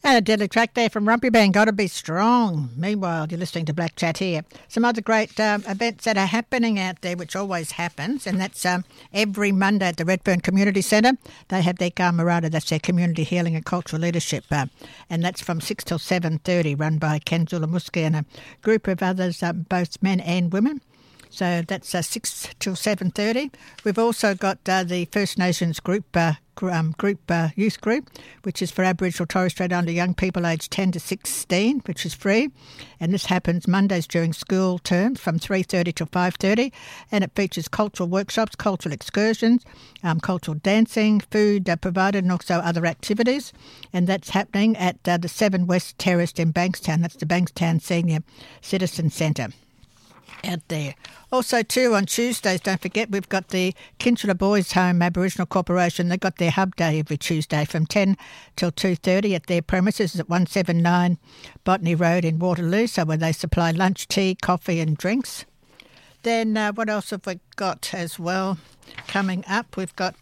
And a deadly track there from Rumpy Band, Gotta Be Strong. Meanwhile, you're listening to Black Chat here. Some other great events that are happening out there, which always happens, and that's every Monday at the Redfern Community Centre. They have their Kamarada, that's their community healing and cultural leadership, and that's from 6 till 7:30, run by Ken Zulamuski and a group of others, both men and women. So that's 6 till 7:30. We've also got the First Nations youth group, which is for Aboriginal Torres Strait Islander young people aged 10 to 16, which is free. And this happens Mondays during school terms from 3:30 till 5:30. And it features cultural workshops, cultural excursions, cultural dancing, food provided, and also other activities. And that's happening at the 7 West Terrace in Bankstown. That's the Bankstown Senior Citizen Centre out there. Also, too, on Tuesdays, don't forget, we've got the Kinchela Boys Home Aboriginal Corporation. They've got their hub day every Tuesday from 10 till 2:30 at their premises at 179 Botany Road in Waterloo, so where they supply lunch, tea, coffee and drinks. Then what else have we got as well coming up? We've got,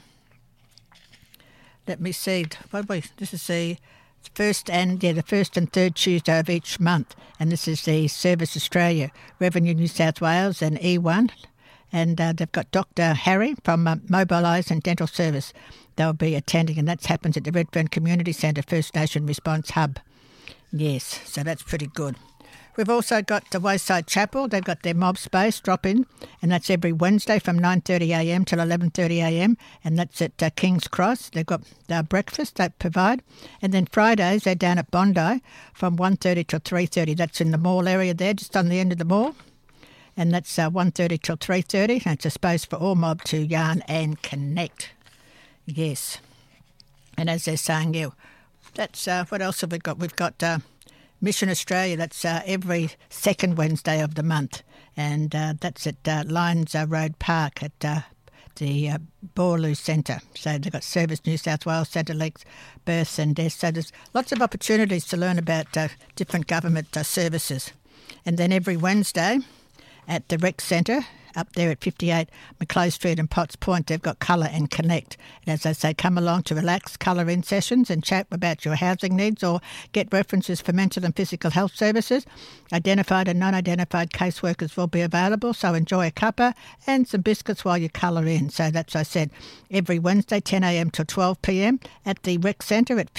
let me see, this is the first and third Tuesday of each month, and this is the Service Australia, Revenue New South Wales and E1, and they've got Dr. Harry from Mobilise and Dental Service. They'll be attending, and that happens at the Redfern Community Centre First Nation Response Hub. Yes, so that's pretty good. We've also got the Wayside Chapel. They've got their mob space drop-in, and that's every Wednesday from 9:30am till 11:30am, and that's at King's Cross. They've got breakfast they provide. And then Fridays, they're down at Bondi from 1:30 till 3:30. That's in the mall area there, just on the end of the mall. And that's 1:30 till 3:30, and it's a space for all mob to yarn and connect. Yes. And as they're saying, that's what else have we got? We've got Mission Australia, that's every second Wednesday of the month, and that's at Lyons Road Park at the Borloo Centre. So they've got Service New South Wales, Centre Leaks, births and deaths. So there's lots of opportunities to learn about different government services. And then every Wednesday at the Rec Centre, up there at 58 Macleay Street and Potts Point, they've got Colour and Connect. And as I say, come along to relax, colour in sessions and chat about your housing needs or get references for mental and physical health services. Identified and non-identified caseworkers will be available, so enjoy a cuppa and some biscuits while you colour in. So that's, I said, every Wednesday, 10am till 12pm at the Rec Centre at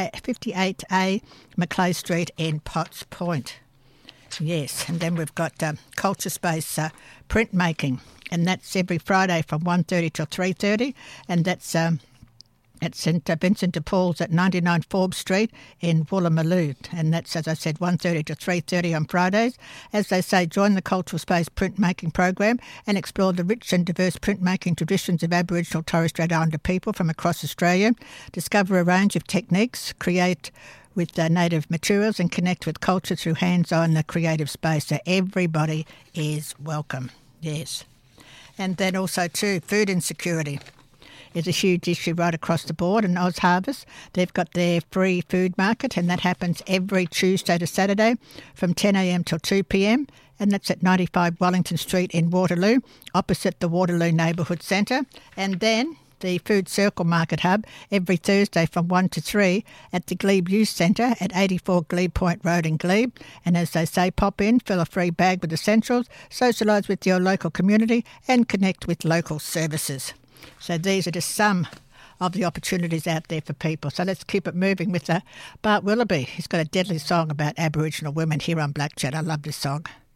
58A Macleay Street in Potts Point. Yes, and then we've got Culture Space printmaking, and that's every Friday from 1:30 till 3:30, and that's at St Vincent de Paul's at 99 Forbes Street in Woolloomooloo, and that's, as I said, 1:30 to 3:30 on Fridays. As they say, join the Cultural Space printmaking program and explore the rich and diverse printmaking traditions of Aboriginal Torres Strait Islander people from across Australia. Discover a range of techniques, create with native materials and connect with culture through hands-on creative space. So everybody is welcome, yes. And then also too, food insecurity is a huge issue right across the board. And Oz Harvest, they've got their free food market, and that happens every Tuesday to Saturday from 10am till 2pm. And that's at 95 Wellington Street in Waterloo, opposite the Waterloo Neighbourhood Centre. And then the Food Circle Market Hub every Thursday from 1 to 3 at the Glebe Youth Centre at 84 Glebe Point Road in Glebe. And as they say, pop in, fill a free bag with essentials, socialise with your local community and connect with local services. So these are just some of the opportunities out there for people. So let's keep it moving with Bart Willoughby. He's got a deadly song about Aboriginal women here on Black Chat. I love this song.